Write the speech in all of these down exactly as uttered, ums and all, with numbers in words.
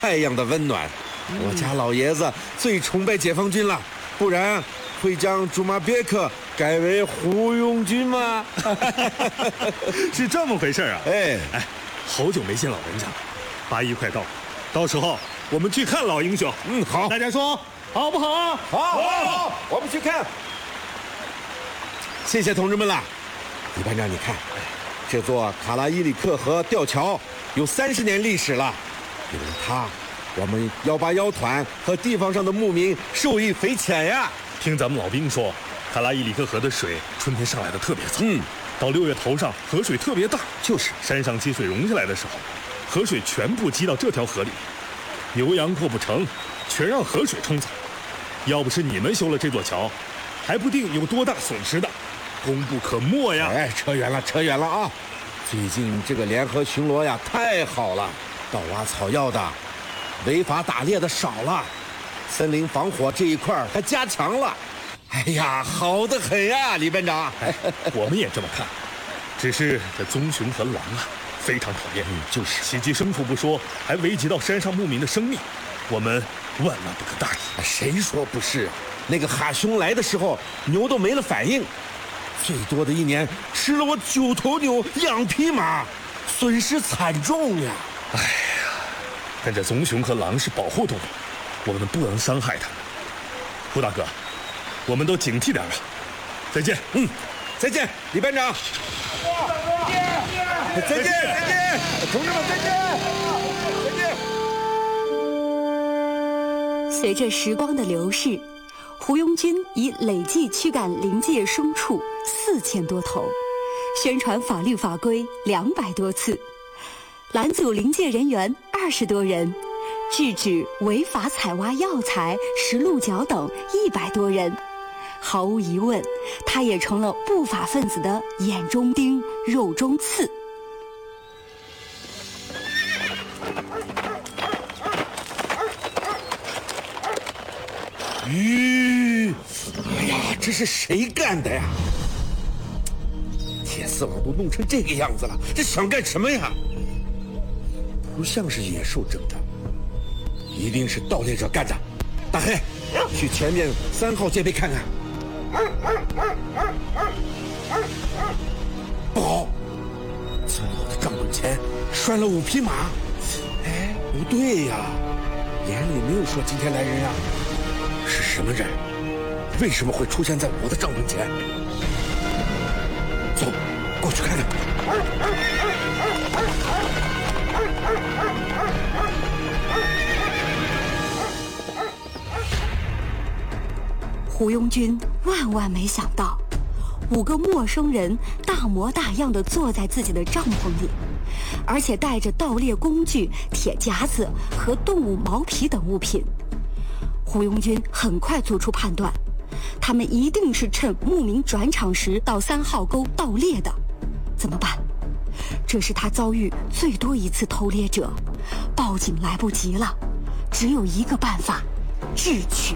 太阳的温暖。我家老爷子最崇拜解放军了，不然会将朱马别克改为胡庸军吗？ 是这么回事啊！ 哎哎，好久没见老人家了，八一快到了，到时候我们去看老英雄。 嗯，好， 大家说好不好啊？ 好，好，好，我们去看。谢谢同志们了。李班长，你看，这座卡拉伊里克河吊桥有三十年历史了，有了它，我们幺八幺团和地方上的牧民受益匪浅呀。 听咱们老兵说，卡拉伊里克河的水春天上来的特别早， 嗯， 到六月头上河水特别大， 就是山上积水融下来的时候，河水全部积到这条河里，牛羊过不成，全让河水冲走。要不是你们修了这座桥，还不定有多大损失的，功不可没呀！ 哎，扯远了，扯远了啊！最近这个联合巡逻呀，太好了，盗挖草药的、违法打猎的少了，森林防火这一块还加强了。哎呀，好得很呀，李班长。 哎，我们也这么看，只是这棕熊和狼啊，非常讨厌， 嗯，就是袭击牲畜不说，还危及到山上牧民的生命，我们万万不可大意。 谁说不是？那个哈熊来的时候，牛都没了反应，最多的一年吃了我九头牛、两匹马，损失惨重呀！ 哎呀，但这棕熊和狼是保护动物，我们不能伤害它们。胡大哥，我们都警惕点吧。再见。 嗯，再见，李班长。再见，再见，再见，同志们，再见，再见。 随着时光的流逝，胡庸军已累计驱赶临界牲畜四千多头，宣传法律法规两百多次，拦阻临界人员二十多人，制止违法采挖药材、石鹿角等一百多人。毫无疑问，他也成了不法分子的眼中钉、肉中刺。 吁，哎呀，这是谁干的呀？铁丝网都弄成这个样子了，这想干什么呀？不像是野兽整的，一定是盗猎者干的。大黑，去前面三号戒备看看。不好，村后的账本前拴了五匹马。哎，不对呀，眼里没有说今天来人呀。是什么人？为什么会出现在我的帐篷前？走，过去看看。 胡庸军万万没想到，五个陌生人大模大样地坐在自己的帐篷里，而且带着盗猎工具、铁夹子和动物毛皮等物品。胡庸军很快做出判断，他们一定是趁牧民转场时到三号沟盗猎的。怎么办？这是他遭遇最多一次偷猎者，报警来不及了，只有一个办法：智取。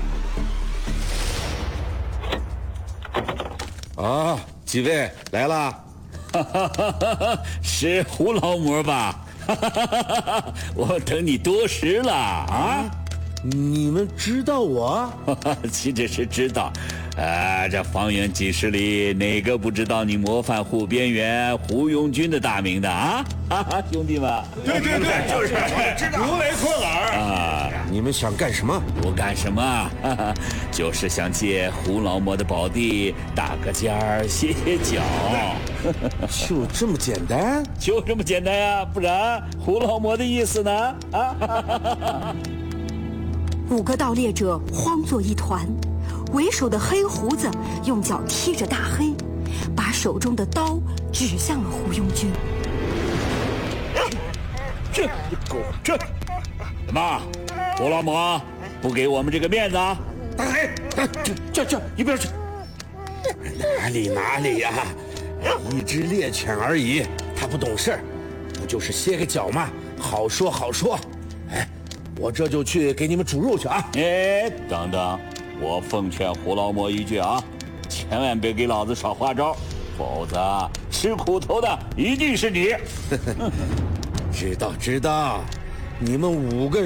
啊，几位来了？ 哈哈哈哈，是胡老魔吧？哈哈哈哈，我等你多时了啊！ 你们知道我？ 岂止是知道，啊，这方圆几十里，哪个不知道你模范护边员胡庸军的大名的啊？哈哈，兄弟们， 对对对，就是知道，如雷贯耳啊！ 你们想干什么？ 不干什么，哈哈，就是想借胡老魔的宝地打个尖儿，歇歇脚。 就这么简单？ 就这么简单呀、啊，不然胡老魔的意思呢？啊！ 五个盗猎者慌作一团，为首的黑胡子用脚踢着大黑，把手中的刀指向了胡庸军。 这狗这什么？胡老魔不给我们这个面子啊！ 大黑，这这这一边去！哪里哪里呀、啊，一只猎犬而已，他不懂事，不就是歇个脚吗？好说好说。哎，我这就去给你们煮肉去啊！ 哎，等等，我奉劝胡老魔一句啊，千万别给老子耍花招，否则吃苦头的一定是你。 知道知道， 你们五个人